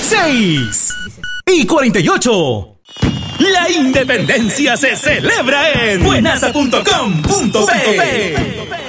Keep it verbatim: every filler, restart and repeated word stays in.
seis y cuarenta y ocho. La independencia se celebra en buenasa punto com punto be.